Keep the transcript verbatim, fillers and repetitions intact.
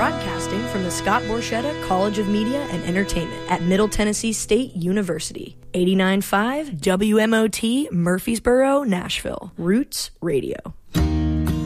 Broadcasting from the Scott Borchetta College of Media and Entertainment at Middle Tennessee State University. eighty-nine point five W M O T, Murfreesboro, Nashville. Roots Radio.